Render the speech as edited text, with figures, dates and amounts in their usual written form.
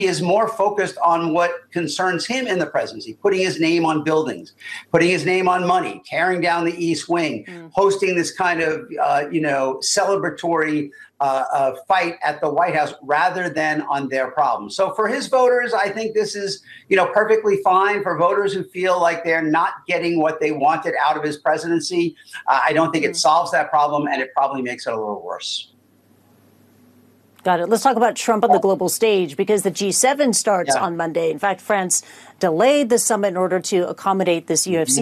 he is more focused on what concerns him in the presidency, putting his name on buildings, putting his name on money, tearing down the East Wing, hosting this kind of, celebratory fight at the White House rather than on their problems. So for his voters, I think this is, perfectly fine. For voters who feel like they're not getting what they wanted out of his presidency, I don't think it solves that problem, and it probably makes it a little worse. Got it. Let's talk about Trump on the global stage, because the G7 starts on Monday. In fact, France delayed the summit in order to accommodate this UFC